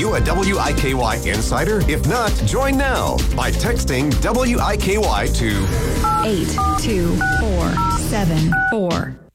you a WIKY insider? If not, join now by texting WIKY to 82474.